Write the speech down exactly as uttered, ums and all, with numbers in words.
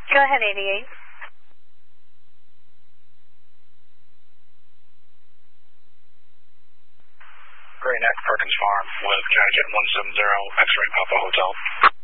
Go ahead, eighty-eight. Great Neck, Perkins Farm with Connecticut one seven zero, X-Ray Papa Hotel.